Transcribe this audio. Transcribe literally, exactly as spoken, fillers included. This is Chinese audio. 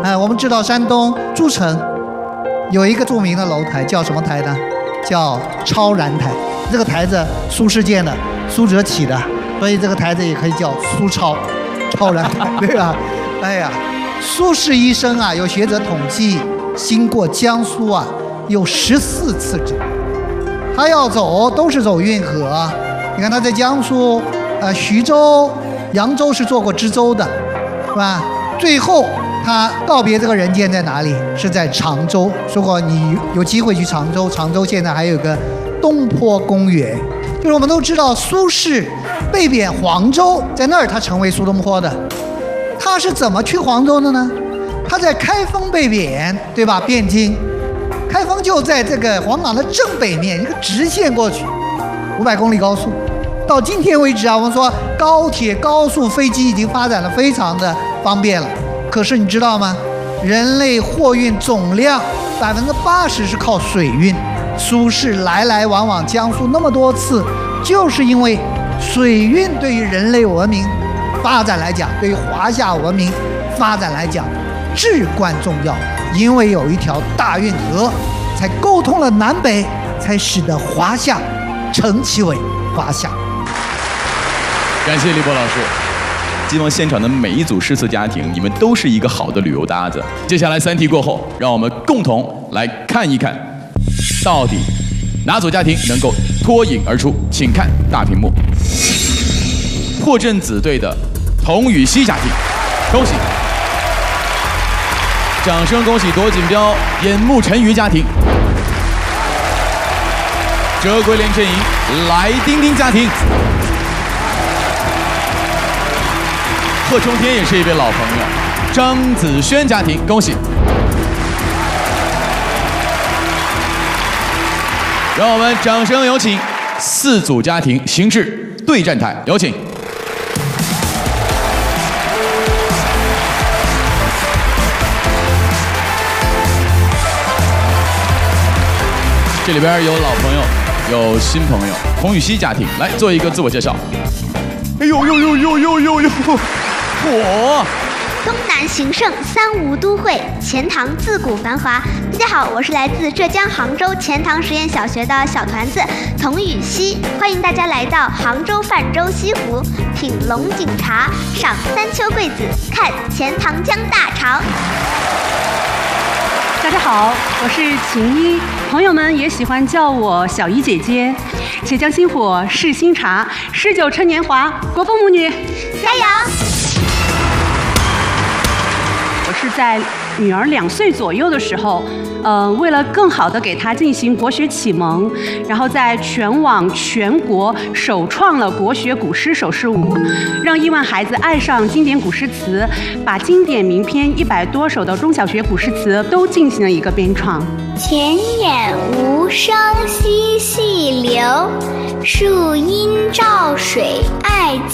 哎，我们知道山东诸城有一个著名的楼台，叫什么台呢？叫超然台。这个台子苏轼建的，苏辙起的，所以这个台子也可以叫苏超，超然台，对吧？哎呀，苏轼一生啊，有学者统计，经过江苏啊，有十四次之旅。他要走都是走运河，你看他在江苏，呃，徐州、扬州是做过知州的，是吧？最后他告别这个人间在哪里？是在常州。如果你有机会去常州，常州现在还有个东坡公园。就是我们都知道苏轼被贬黄州，在那儿他成为苏东坡的。他是怎么去黄州的呢？他在开封被贬，对吧？汴京，开封就在这个黄冈的正北面，一个直线过去，五百公里高速。到今天为止啊，我们说高铁、高速、飞机已经发展的非常的方便了。可是你知道吗？人类货运总量百分之八十是靠水运。苏轼来来往往江苏那么多次，就是因为水运对于人类文明发展来讲，对于华夏文明发展来讲至关重要。因为有一条大运河，才沟通了南北，才使得华夏成其为华夏。 感谢李波老师。希望现场的每一组诗词家庭，你们都是一个好的旅游搭子。接下来三题过后，让我们共同来看一看，到底哪组家庭能够脱颖而出？请看大屏幕。破阵子队的童禹锡家庭，恭喜！掌声恭喜夺锦标眼目沉鱼家庭。折桂莲阵营来丁丁家庭。贺冲天也是一位老朋友，张子轩家庭，恭喜！让我们掌声有请四组家庭形式对战台，有请。这里边有老朋友，有新朋友，童禹锡家庭来做一个自我介绍。哎呦呦呦呦呦呦呦！火！ 东南形胜，三吴都会，钱塘自古繁华。大家好，我是来自浙江杭州钱塘实验小学的小团子童禹锡，欢迎大家来到杭州泛舟西湖，品龙井茶，赏三秋桂子，看钱塘江大潮。 大家好，我是秦一，朋友们也喜欢叫我小一姐姐。且江新火，试新茶，诗酒趁年华，国风母女， 加油！ 我是在女儿两岁左右的时候，呃，为了更好的给她进行国学启蒙，然后在全网全国首创了国学古诗手势舞，让亿万孩子爱上经典古诗词，把经典名篇一百多首的中小学古诗词都进行了一个编创。 泉眼无声惜细流，树阴照水爱